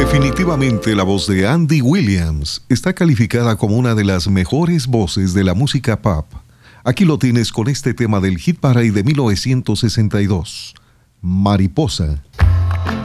Definitivamente la voz de Andy Williams está calificada como una de las mejores voces de la música pop. Aquí lo tienes con este tema del Hit Parade de 1962, Mariposa.